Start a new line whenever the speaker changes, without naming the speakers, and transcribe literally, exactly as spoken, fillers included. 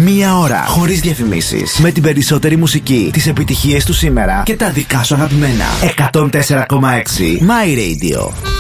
Μία ώρα χωρίς διαφημίσεις. Με την περισσότερη μουσική, τις επιτυχίες του σήμερα και τα δικά σου αγαπημένα. εκατόν τέσσερα κόμμα έξι My Radio.